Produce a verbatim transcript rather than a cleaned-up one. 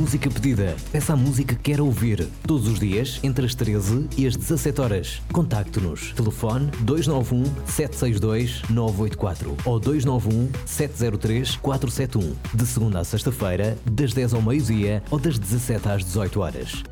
música pedida. Peça a música que quer ouvir. Todos os dias, entre as treze e as dezassete horas. Contacte-nos. Telefone dois nove um, sete seis dois, nove oito quatro ou dois nove um, sete zero três, quatro sete um. De segunda a sexta-feira, das dez ao meio-dia ou das dezassete às dezoito horas.